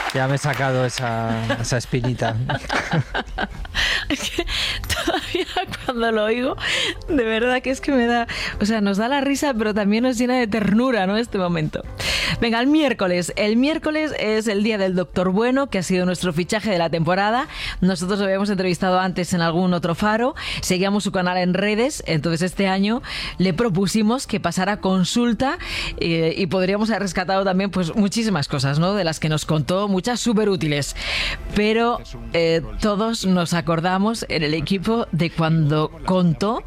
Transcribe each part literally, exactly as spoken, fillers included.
Ya me he sacado esa, esa espinita. Es que todavía cuando lo oigo, de verdad que es que me da... O sea, nos da la risa, pero también nos llena de ternura, ¿no? Este momento. Venga, el miércoles. El miércoles es el día del Doctor Bueno, que ha sido nuestro fichaje de la temporada. Nosotros lo habíamos entrevistado antes en algún otro faro. Seguíamos su canal en redes. Entonces este año le propusimos que pasara consulta eh, y podríamos haber rescatado también pues muchísimas cosas, ¿no? De las que nos contó, muchas súper útiles. Pero eh, todos nos acordamos en el equipo de cuando contó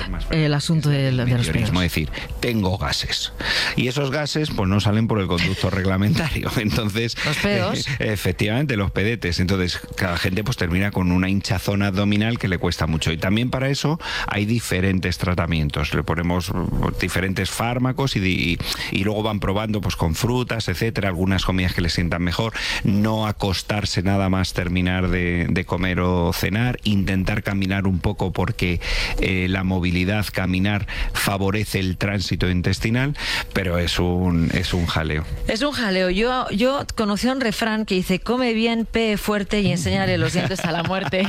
el asunto de, de los pedos. Es decir, tengo gases. Y esos gases pues no salen por el conducto reglamentario. Entonces, los pedos. Eh, efectivamente, los pedetes. Entonces, cada gente pues termina con una hinchazón abdominal que le cuesta mucho. Y también para eso hay diferentes tratamientos. Le ponemos diferentes fármacos y, y, y luego van probando pues con frutas, etcétera, algunas comidas que les sientan mejor. No acostarse nada más terminar de, de comer o cenar, intentar caminar un poco porque eh, la movilidad, caminar, favorece el tránsito intestinal, pero es un, es un jaleo. Es un jaleo. Yo, yo conocí un refrán que dice: come bien, pee fuerte y enséñale los dientes a la muerte.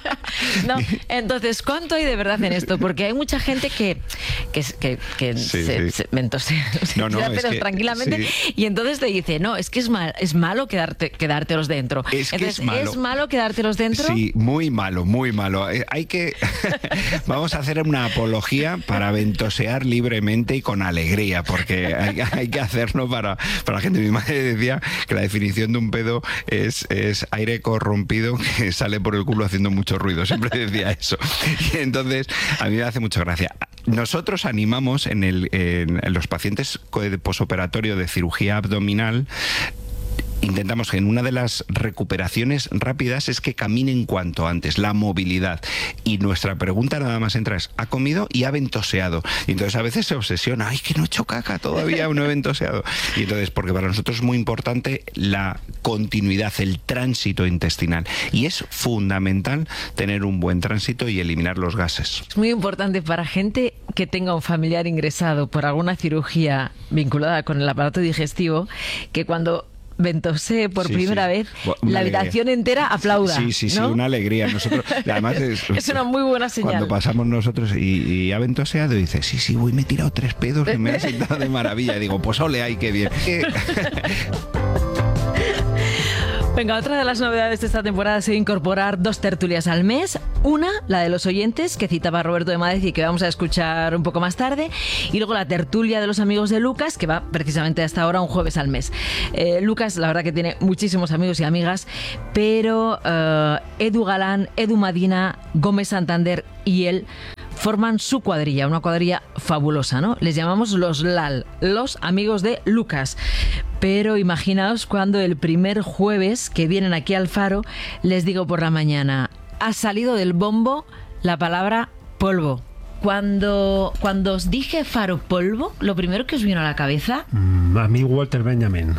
No, entonces, ¿cuánto hay de verdad en esto? Porque hay mucha gente que, que, que, que sí, se, sí. se, mentose, no, no, se da que, tranquilamente sí. Y entonces te dice: no, es que es, mal, es malo quedarte, quedártelos dentro. Es que entonces, es malo. ¿es malo quedártelos dentro? Sí, muy malo, muy malo. Hay que... Vamos a hacer una apología para ventosear libremente y con alegría, porque hay, hay que hacerlo para, para la gente. Mi madre decía que la definición de un pedo es, es aire corrompido que sale por el culo haciendo mucho ruido. Siempre decía eso. Y entonces, a mí me hace mucha gracia. Nosotros animamos en, el, en, en los pacientes de posoperatorio de cirugía abdominal. Intentamos que en una de las recuperaciones rápidas es que caminen cuanto antes, la movilidad. Y nuestra pregunta nada más entra es: ¿ha comido y ha ventoseado? Y entonces a veces se obsesiona: ¡ay, que no he hecho caca todavía, no he ventoseado! Y entonces, porque para nosotros es muy importante la continuidad, el tránsito intestinal. Y es fundamental tener un buen tránsito y eliminar los gases. Es muy importante para gente que tenga un familiar ingresado por alguna cirugía vinculada con el aparato digestivo, que cuando ventosee por sí, primera sí. vez, una la alegría. habitación entera aplauda. Sí, sí, sí, ¿no? Una alegría. Nosotros, además es, es una muy buena señal. Cuando pasamos nosotros y, y ha ventoseado y dice: sí, sí, voy, me he tirado tres pedos y me ha sentado de maravilla. Y digo: pues ole, ay, qué bien. Venga, otra de las novedades de esta temporada ha sido incorporar dos tertulias al mes. Una, la de los oyentes, que citaba Roberto de Madrid y que vamos a escuchar un poco más tarde. Y luego la tertulia de los amigos de Lucas, que va precisamente hasta ahora un jueves al mes. Eh, Lucas, la verdad que tiene muchísimos amigos y amigas, pero uh, Edu Galán, Edu Madina, Gómez Santander y él forman su cuadrilla, una cuadrilla fabulosa, ¿no? Les llamamos los L A L, los amigos de Lucas. Pero imaginaos cuando el primer jueves que vienen aquí al Faro les digo por la mañana: ha salido del bombo la palabra polvo. Cuando, cuando os dije Faro polvo, lo primero que os vino a la cabeza... Mm, a mí Walter Benjamin.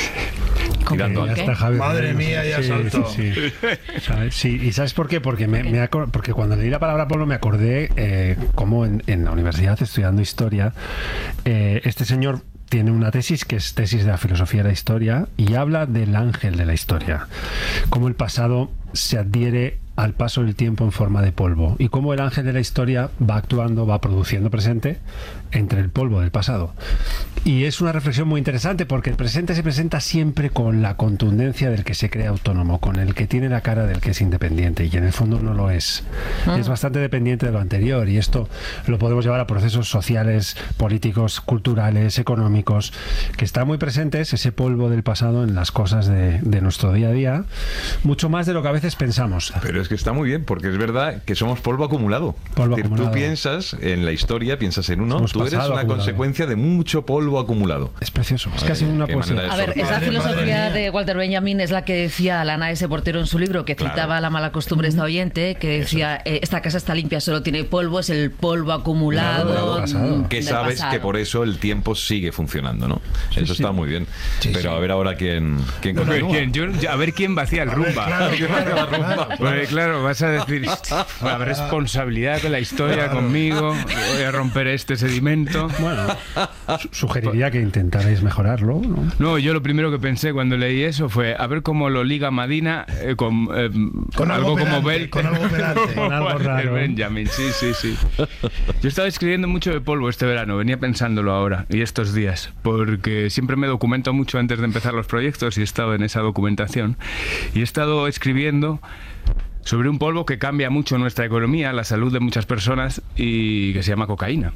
Tirando ya está Javier Madre Moreno, mía, ya sí, saltó. Sí, sí. ¿Sabes? Sí, ¿y sabes por qué? Porque, me, me acor- porque cuando leí la palabra polvo me acordé eh, cómo en, en la universidad, estudiando historia, eh, este señor tiene una tesis que es tesis de la filosofía de la historia y habla del ángel de la historia, cómo el pasado se adhiere al paso del tiempo en forma de polvo y cómo el ángel de la historia va actuando, va produciendo presente entre el polvo del pasado. Y es una reflexión muy interesante porque el presente se presenta siempre con la contundencia del que se cree autónomo, con el que tiene la cara del que es independiente, y en el fondo no lo es. Mm. Es bastante dependiente de lo anterior, y esto lo podemos llevar a procesos sociales, políticos, culturales, económicos, que están muy presentes, ese polvo del pasado, en las cosas de, de nuestro día a día, mucho más de lo que a veces pensamos. Pero es que está muy bien, porque es verdad que somos polvo acumulado. Polvo es decir, acumulado. Tú piensas en la historia, piensas en uno, Somos tú eres pasado una acumulado. consecuencia de mucho polvo acumulado. Es precioso, es Ay, casi una qué poesía. manera de A ver, esa Madre, filosofía madre de Walter Benjamin es la que decía Alana, ese portero en su libro, que Claro. citaba la mala costumbre esta oyente, que decía: eh, esta casa está limpia, solo tiene polvo, es el polvo acumulado. Claro, del pasado. mm, Que del sabes pasado. que por eso el tiempo sigue funcionando, ¿no? Sí, Eso sí. está muy bien. Sí, Pero sí. a ver ahora quién, quién A ver, continúa. ¿quién? Yo- a ver quién vacía el rumba. Claro, claro, claro. Porque, claro, vas a decir, habrá responsabilidad con la historia conmigo, voy a romper este sedimento. Bueno, su- sugeriría que intentarais mejorarlo, ¿no? No, yo lo primero que pensé cuando leí eso fue a ver cómo lo liga Madina eh, con, eh, Con algo algo como pedante, Bel con algo pedante. Con algo Walter raro. Benjamin, sí, sí, sí. Yo estaba escribiendo mucho de polvo este verano, venía pensándolo ahora y estos días, porque siempre me documento mucho antes de empezar los proyectos y he estado en esa documentación y he estado escribiendo sobre un polvo que cambia mucho nuestra economía, la salud de muchas personas y que se llama cocaína.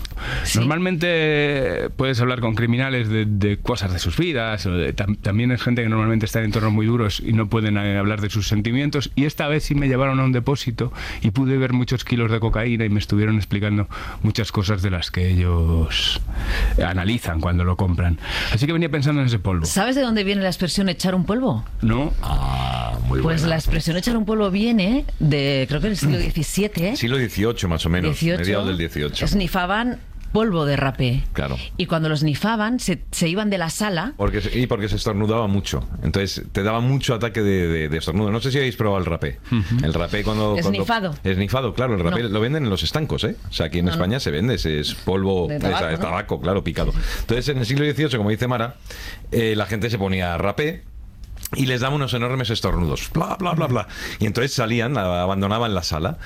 Sí. Normalmente puedes hablar con criminales de, de cosas de sus vidas, o de- tam- también es gente que normalmente está en entornos muy duros y no pueden eh, hablar de sus sentimientos, y esta vez sí me llevaron a un depósito y pude ver muchos kilos de cocaína y me estuvieron explicando muchas cosas de las que ellos analizan cuando lo compran. Así que venía pensando en ese polvo. ¿Sabes de dónde viene la expresión echar un polvo? ¿No? Ah, muy Pues buena. la expresión echar un polvo viene de, creo que del siglo diecisiete. Siglo dieciocho, más o menos. dieciocho, Mediados del dieciocho. Esnifaban polvo de rapé. Claro. Y cuando lo esnifaban, se, se iban de la sala. Porque, se- y porque se estornudaba mucho. Entonces te daba mucho ataque de, de- de estornudo. No sé si habéis probado el rapé. El rapé cuando... cuando- Esnifado. Esnifado, claro. El rapé No. lo venden en los estancos, ¿eh? O sea, aquí en No, no. España se vende. ese Es polvo... De tabaco, es- es ¿no? tabaco, claro, picado. Entonces en el siglo dieciocho, como dice Mara, eh, la gente se ponía rapé y les daba unos enormes estornudos. Bla, bla, bla, bla. Y entonces salían, a- abandonaban la sala.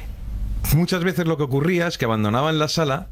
Muchas veces lo que ocurría es que abandonaban la sala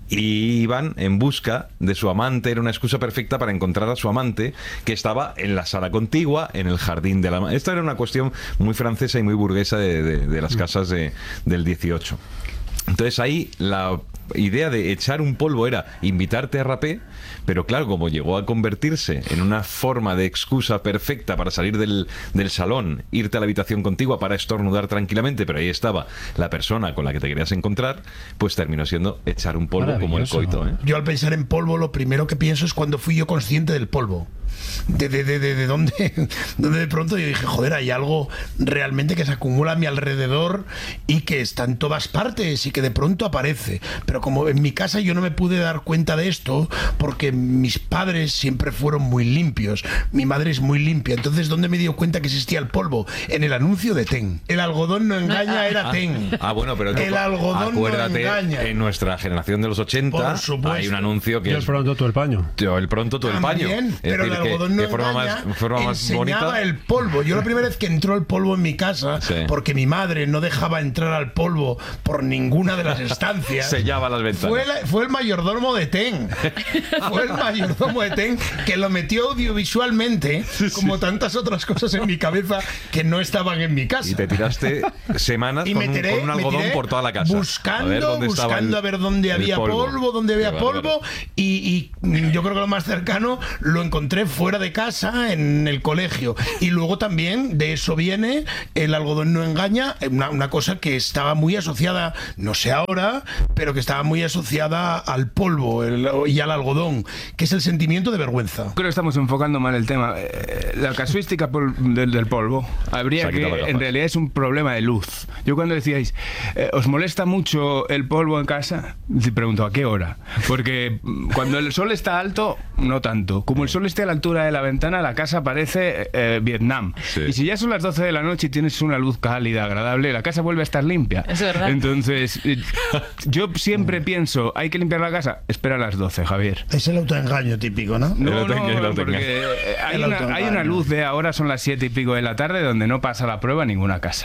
y iban en busca de su amante. Era una excusa perfecta para encontrar a su amante, que estaba en la sala contigua, en el jardín de la... ma- Esta era una cuestión muy francesa y muy burguesa de, de- de las casas de- del dieciocho. Entonces ahí la idea de echar un polvo era invitarte a rapé, pero claro, como llegó a convertirse en una forma de excusa perfecta para salir del, del salón, irte a la habitación contigua para estornudar tranquilamente, pero ahí estaba la persona con la que te querías encontrar, pues terminó siendo echar un polvo como el Maravilloso. coito, ¿eh? Yo al pensar en polvo, lo primero que pienso es cuando fui yo consciente del polvo. De, de, de, de, de dónde, donde de pronto yo dije, joder, hay algo realmente que se acumula a mi alrededor y que está en todas partes y que de pronto aparece. Pero como en mi casa yo no me pude dar cuenta de esto porque mis padres siempre fueron muy limpios, mi madre es muy limpia. Entonces, ¿dónde me dio cuenta que existía el polvo? En el anuncio de Ten. El algodón no engaña, era Ten. Ah, bueno, pero tú- el algodón acuérdate, no engaña. en nuestra generación de los ochenta Por supuesto. hay un anuncio que Yo es... pronto tú el paño. Yo, el pronto todo el paño. También, Es pero decir, el que- algodón no que forma engaña, más, forma más enseñaba bonita. el polvo. Yo la primera vez que entró el polvo en mi casa, Sí. porque mi madre no dejaba entrar al polvo por ninguna de las estancias, Sellaba las ventanas. fue, la- fue el mayordomo de Ten. Fue el mayordomo de Ten que lo metió audiovisualmente, como tantas otras cosas en mi cabeza que no estaban en mi casa. Y te tiraste semanas Y con, me un- tiré, con un me algodón tiré por toda la casa. buscando, a ver dónde estaba buscando el- a ver dónde el había polvo, dónde había Qué polvo, bárbaro. y, y yo creo que lo más cercano lo encontré fuera de casa, en el colegio. Y luego también de eso viene el algodón no engaña, una, una cosa que estaba muy asociada, no sé ahora, pero que estaba muy asociada al polvo el- y al algodón, que es el sentimiento de vergüenza. Creo que estamos enfocando mal el tema. Eh, La casuística pol- del, del polvo, Se habría ha que, quitado las gafas. en realidad es un problema de luz. Yo cuando decíais, eh, ¿os molesta mucho el polvo en casa? Te pregunto, ¿a qué hora? Porque mm, cuando el sol está alto, no tanto. Como el sol esté a la altura de la ventana, la casa parece eh, Vietnam. Sí. Y si ya son las doce de la noche y tienes una luz cálida, agradable, la casa vuelve a estar limpia. Es verdad. Entonces, eh, yo siempre pienso, ¿hay que limpiar la casa? Espera a las doce, Javier. Es el autoengaño típico, ¿no? No, El autoengaño, el no, autoengaño. porque eh, hay El una, autoengaño. hay una luz de ahora son las siete y pico de la tarde donde no pasa la prueba en ninguna casa.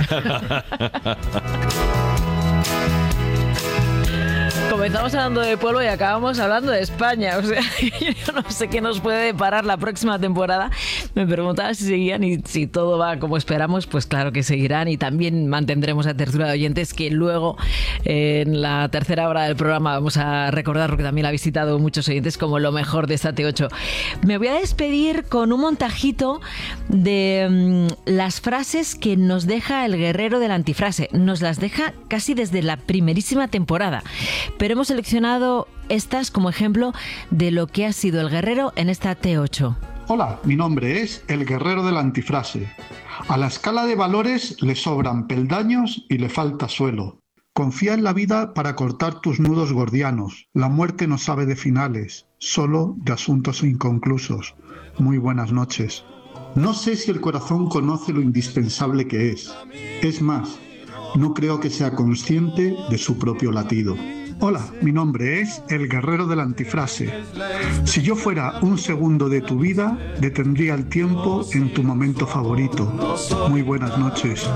Comenzamos hablando de polvo y acabamos hablando de España. O sea, yo no sé qué nos puede deparar la próxima temporada. Me preguntaba si seguían y si todo va como esperamos, pues claro que seguirán. Y también mantendremos la tertulia de oyentes que luego eh, en la tercera hora del programa vamos a recordar, porque también la ha visitado muchos oyentes, como lo mejor de esta T ocho. Me voy a despedir con un montajito de mm, las frases que nos deja el guerrero de la antifrase. Nos las deja casi desde la primerísima temporada. Pero hemos seleccionado estas como ejemplo de lo que ha sido el guerrero en esta T ocho. Hola, mi nombre es el guerrero de la antifrase. A la escala de valores le sobran peldaños y le falta suelo. Confía en la vida para cortar tus nudos gordianos. La muerte no sabe de finales, solo de asuntos inconclusos. Muy buenas noches. No sé si el corazón conoce lo indispensable que es. Es más, no creo que sea consciente de su propio latido. Hola, mi nombre es El Guerrero de la Antifrase. Si yo fuera un segundo de tu vida, detendría el tiempo en tu momento favorito. Muy buenas noches.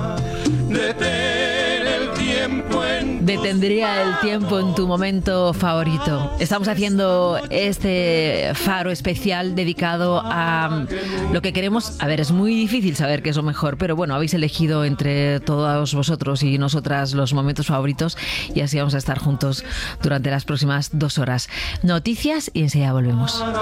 Detendría el tiempo en tu momento favorito. Estamos haciendo este faro especial dedicado a lo que queremos. A ver, es muy difícil saber qué es lo mejor, pero bueno, habéis elegido entre todos vosotros y nosotras los momentos favoritos y así vamos a estar juntos durante las próximas dos horas. Noticias y enseguida volvemos.